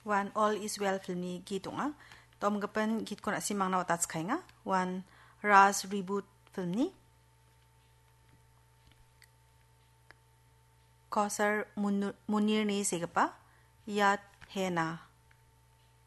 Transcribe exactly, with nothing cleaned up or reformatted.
One All Is Well film ni gitunga tom gapan git ko na simang na watats kay nga one Raz reboot film ni Kausar Munir ni sigapa yat hena